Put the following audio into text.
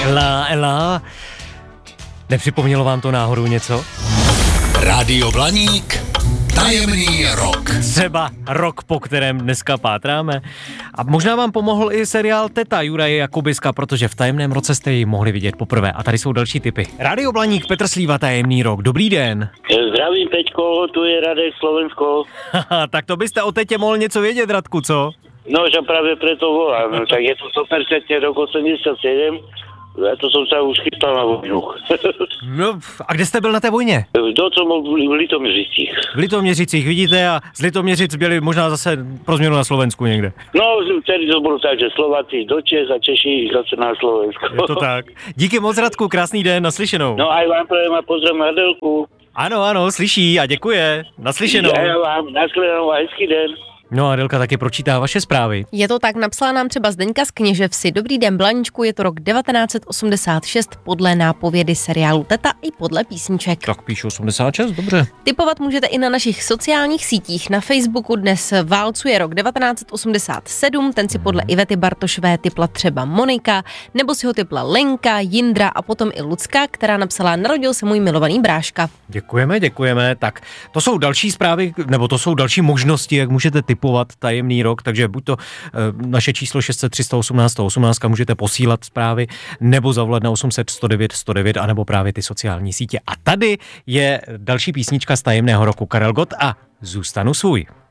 Ela. Nepřipomnělo vám to náhodou něco? Rádio Blaník, tajemný rok. Třeba rok, po kterém dneska pátráme. A možná vám pomohl i seriál Teta Juraje Jakubiska, protože v tajemném roce jste ji mohli vidět poprvé. A tady jsou další tipy. Rádio Blaník, Petr Slíva, tajemný rok. Dobrý den. Zdravím, Peťko, tu je Radek, Slovensko. Tak to byste o Tetě mohl něco vědět, Radku, co? No, že práve preto volám. No, tak je to 100% rok 87. Ja to som sa už chystal na vojnu. No, a kde jste byl na té vojně? Som bol v Litoměřicích. V Litoměřicích, vidíte, a z Litoměřic byli možná zase pro změnu na Slovensku někde. No, vtedy to bylo tak, že Slováci do Čech a Češi zase na Slovensko. Je to tak. Díky moc, Radku, krásný den, naslyšenou. No aj vám prajem a pozdrav na Adelku. Ano, slyší a děkuje. Naslyšenou. Ja vám, nashledanou a hezký den. No a Adelka taky pročítá vaše zprávy. Je to tak, napsala nám třeba Zdeňka z Kněževsi. Dobrý den, Blaníčku, je to rok 1986 podle nápovědy seriálu Teta i podle písniček. Tak píšu 86, dobře. Tipovat můžete i na našich sociálních sítích. Na Facebooku dnes válcuje rok 1987, ten si podle Ivety Bartošové tipla třeba Monika, nebo si ho tipla Lenka, Jindra a potom i Lucka, která napsala: narodil se můj milovaný bráška. Děkujeme. Tak to jsou další zprávy, nebo to jsou další možnosti, jak můžete tipovat tajemný rok, takže buď to naše číslo 600 318 118 můžete posílat zprávy, nebo zavolat na 800 109 109, anebo právě ty sociální sítě. A tady je další písnička z tajemného roku, Karel Gott a Zůstanu svůj.